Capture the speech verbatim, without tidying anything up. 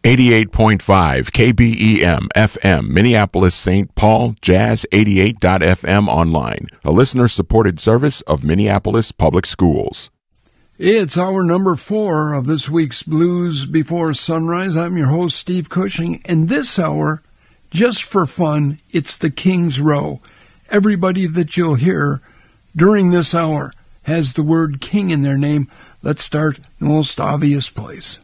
eighty-eight point five K B E M F M, Minneapolis, Saint Paul, Jazz eighty-eight dot F M online, a listener-supported service of Minneapolis Public Schools. It's hour number four of this week's Blues Before Sunrise. I'm your host, Steve Cushing, and this hour, just for fun, it's the King's Row. Everybody that you'll hear during this hour has the word King in their name. Let's start the most obvious place.